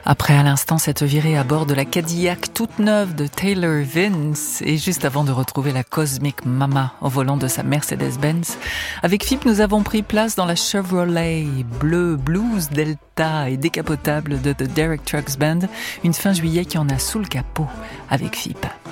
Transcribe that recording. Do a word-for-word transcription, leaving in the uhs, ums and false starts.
Après à l'instant cette virée à bord de la Cadillac toute neuve de Taylor Vince et juste avant de retrouver la Cosmic Mama au volant de sa Mercedes-Benz, avec Philippe nous avons pris place dans la Chevrolet bleu blues delta et décapotable de The Derek Trucks Band, une fin juillet qui en a sous le capot avec Philippe.